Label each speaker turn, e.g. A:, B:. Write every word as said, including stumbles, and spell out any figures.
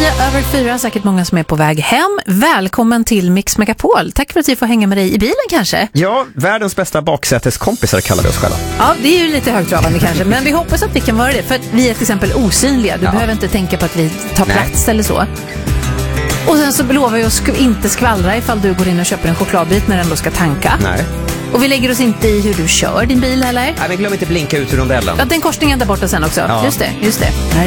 A: nio över fyra, säkert många som är på väg hem. Välkommen till Mix Megapol. Tack för att vi får hänga med dig i bilen kanske.
B: Ja, världens bästa baksäteskompisar kallar vi oss själva.
A: Ja, det är ju lite högtravande kanske, men vi hoppas att vi kan vara det. För att vi är till exempel osynliga. Du
B: ja.
A: behöver inte tänka på att vi tar
B: Nej.
A: plats eller så. Och sen så lovar jag att sk- inte skvallra ifall du går in och köper en chokladbit när den då ska tanka.
B: Nej.
A: Och vi lägger oss inte i hur du kör din bil heller.
B: Nej, men glöm inte blinka ut ur rondellen.
A: Ja, den korsningen där borta sen också.
B: Ja.
A: Just det, just det.